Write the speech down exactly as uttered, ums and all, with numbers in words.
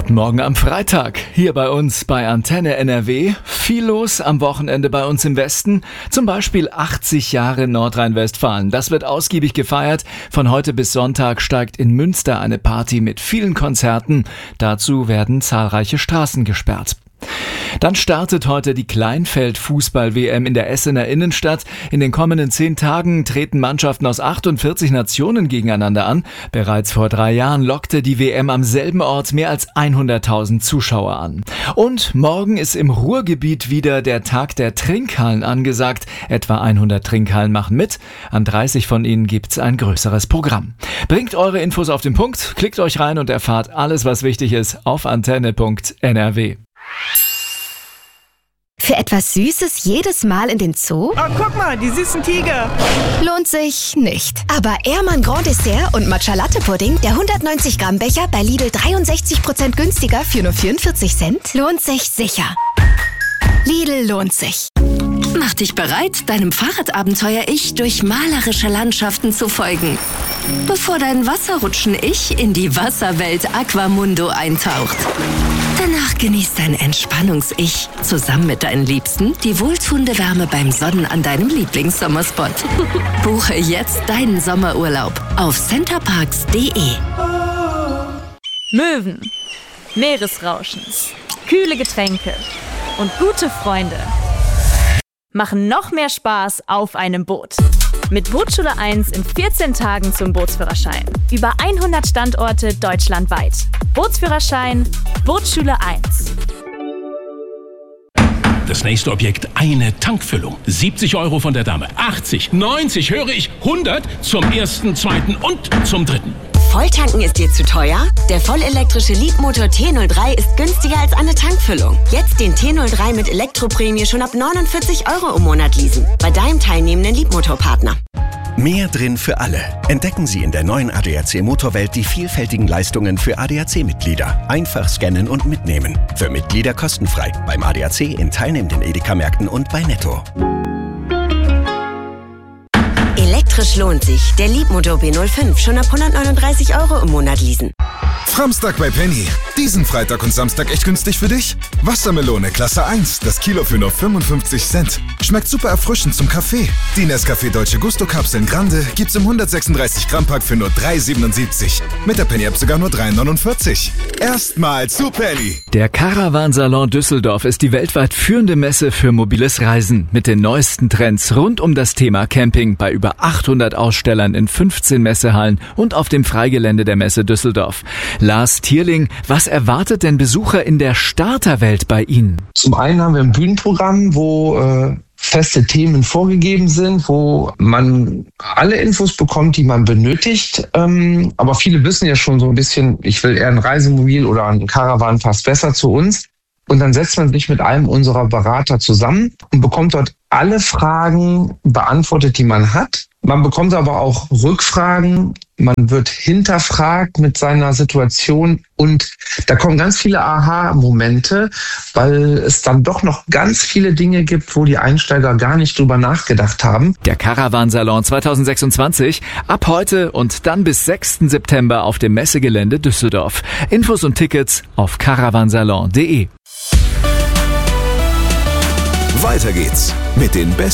Guten Morgen am Freitag, hier bei uns bei Antenne N R W. Viel los am Wochenende bei uns im Westen, zum Beispiel achtzig Jahre Nordrhein-Westfalen. Das wird ausgiebig gefeiert. Von heute bis Sonntag steigt in Münster eine Party mit vielen Konzerten. Dazu werden zahlreiche Straßen gesperrt. Dann startet heute die Kleinfeld-Fußball-W M in der Essener Innenstadt. In den kommenden zehn Tagen treten Mannschaften aus achtundvierzig Nationen gegeneinander an. Bereits vor drei Jahren lockte die W M am selben Ort mehr als hunderttausend Zuschauer an. Und morgen ist im Ruhrgebiet wieder der Tag der Trinkhallen angesagt. Etwa hundert Trinkhallen machen mit. An dreißig von ihnen gibt's ein größeres Programm. Bringt eure Infos auf den Punkt, klickt euch rein und erfahrt alles, was wichtig ist auf antenne punkt n r w. Für etwas Süßes jedes Mal in den Zoo? Oh, guck mal, die süßen Tiger. Lohnt sich nicht. Aber Ehrmann Grand Dessert und Matcha Latte Pudding, der hundertneunzig Gramm Becher bei Lidl dreiundsechzig Prozent günstiger für nur vierundvierzig Cent, lohnt sich sicher. Lidl lohnt sich. Mach dich bereit, deinem Fahrradabenteuer-Ich durch malerische Landschaften zu folgen. Bevor dein Wasserrutschen-Ich in die Wasserwelt Aquamundo eintaucht. Danach genießt dein Entspannungs-Ich zusammen mit deinen Liebsten die wohltuende Wärme beim Sonnen an deinem Lieblingssommerspot. Buche jetzt deinen Sommerurlaub auf centerparks punkt de. Möwen, Meeresrauschen, kühle Getränke und gute Freunde machen noch mehr Spaß auf einem Boot. Mit Bootsschule eins in vierzehn Tagen zum Bootsführerschein. Über hundert Standorte deutschlandweit. Bootsführerschein, Bootsschule eins. Das nächste Objekt, eine Tankfüllung. siebzig Euro von der Dame. achtzig, neunzig, höre ich, hundert zum ersten, zweiten und zum dritten. Volltanken ist dir zu teuer? Der vollelektrische Leapmotor T null drei ist günstiger als eine Tankfüllung. Jetzt den T null drei mit Elektroprämie schon ab neunundvierzig Euro im Monat leasen. Bei deinem teilnehmenden Leapmotor-Partner. Mehr drin für alle. Entdecken Sie in der neuen A D A C Motorwelt die vielfältigen Leistungen für A D A C-Mitglieder. Einfach scannen und mitnehmen. Für Mitglieder kostenfrei. Beim A D A C in teilnehmenden Edeka-Märkten und bei Netto. Elektrisch lohnt sich. Der Leapmotor B null fünf schon ab hundertneununddreißig Euro im Monat leasen. Framstag bei Penny. Diesen Freitag und Samstag echt günstig für dich? Wassermelone Klasse eins, das Kilo für nur fünfundfünfzig Cent. Schmeckt super erfrischend zum Kaffee. Die Nescafé Dolce Gusto Kapseln Grande gibt's im hundertsechsunddreißig Gramm Pack für nur drei siebenundsiebzig. Mit der Penny App sogar nur drei neunundvierzig. Erstmal zu Penny. Der Caravansalon Düsseldorf ist die weltweit führende Messe für mobiles Reisen mit den neuesten Trends rund um das Thema Camping bei über achthundert Ausstellern in fünfzehn Messehallen und auf dem Freigelände der Messe Düsseldorf. Lars Thierling, was erwartet denn Besucher in der Starterwelt bei Ihnen? Zum einen haben wir ein Bühnenprogramm, wo äh, feste Themen vorgegeben sind, wo man alle Infos bekommt, die man benötigt. Ähm, aber viele wissen ja schon so ein bisschen, ich will eher ein Reisemobil oder ein Caravan, passt besser zu uns. Und dann setzt man sich mit einem unserer Berater zusammen und bekommt dort alle Fragen beantwortet, die man hat. Man bekommt aber auch Rückfragen. Man wird hinterfragt mit seiner Situation und da kommen ganz viele Aha-Momente, weil es dann doch noch ganz viele Dinge gibt, wo die Einsteiger gar nicht drüber nachgedacht haben. Der Caravansalon zwanzig sechsundzwanzig ab heute und dann bis sechsten September auf dem Messegelände Düsseldorf. Infos und Tickets auf caravansalon punkt de. Weiter geht's mit den besten